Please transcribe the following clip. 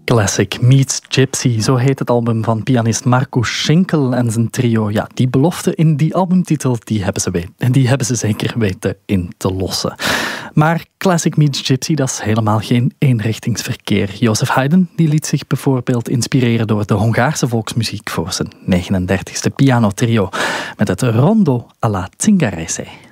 Classic Meets Gypsy, zo heet het album van pianist Markus Schinkel en zijn trio. Ja, die belofte in die albumtitel, die hebben ze zeker weten in te lossen. Maar Classic Meets Gypsy, dat is helemaal geen eenrichtingsverkeer. Joseph Haydn die liet zich bijvoorbeeld inspireren door de Hongaarse volksmuziek voor zijn 39e pianotrio met het Rondo alla Zingarese.